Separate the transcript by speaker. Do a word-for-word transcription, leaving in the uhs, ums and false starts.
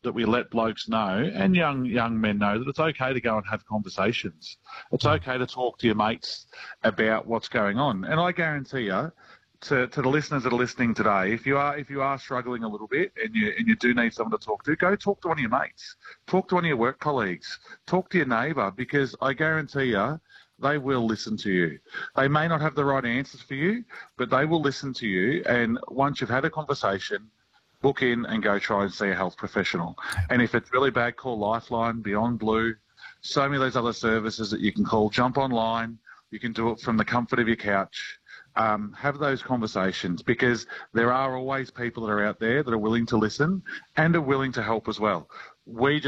Speaker 1: that we let blokes know and young young men know that it's okay to go and have conversations. It's okay to talk to your mates about what's going on. And I guarantee you, to, to the listeners that are listening today, if you are if you are struggling a little bit and you and you do need someone to talk to, go talk to one of your mates, talk to one of your work colleagues, talk to your neighbour, because I guarantee you, they will listen to you. They may not have the right answers for you, but they will listen to you. And once you've had a conversation, book in and go try and see a health professional. And if it's really bad, call Lifeline, Beyond Blue, so many of those other services that you can call. Jump online. You can do it from the comfort of your couch. Um, have those conversations, because there are always people that are out there that are willing to listen and are willing to help as well. We just